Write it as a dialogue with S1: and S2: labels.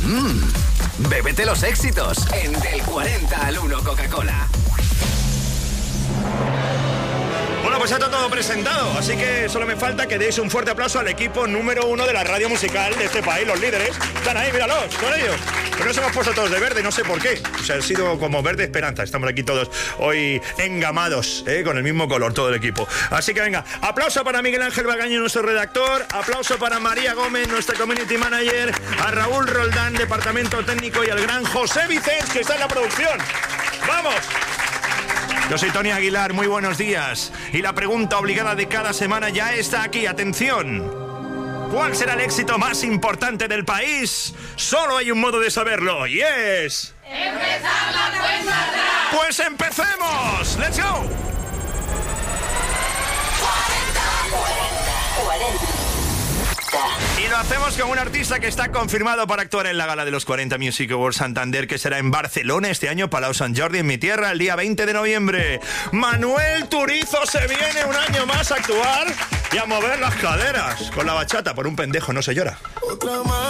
S1: Bébete los éxitos en Del 40 al 1 Coca-Cola.
S2: Bueno, pues ya está todo presentado, así que solo me falta que deis un fuerte aplauso al equipo número 1 de la radio musical de este país, los líderes. Están ahí, míralos, son ellos. Pero nos hemos puesto todos de verde, no sé por qué. O sea, ha sido como verde esperanza. Estamos aquí todos hoy engamados, con el mismo color, todo el equipo. Así que venga, aplauso para Miguel Ángel Bagaño, nuestro redactor. Aplauso para María Gómez, nuestra community manager. A Raúl Roldán, departamento técnico. Y al gran José Vicens, que está en la producción. ¡Vamos! Yo soy Tony Aguilar, muy buenos días. Y la pregunta obligada de cada semana ya está aquí, atención. ¿Cuál será el éxito más importante del país? Solo hay un modo de saberlo, y es...
S3: ¡empezar la cuenta atrás!
S2: ¡Pues empecemos! ¡Let's go!
S4: 40, 40.
S2: Y lo hacemos con un artista que está confirmado para actuar en la gala de los 40 Music Awards Santander, que será en Barcelona este año, Palau Sant Jordi, en mi tierra, el día 20 de noviembre. Manuel Turizo se viene un año más a actuar y a mover las caderas. Con la bachata, por un pendejo no se llora.
S5: Otra más.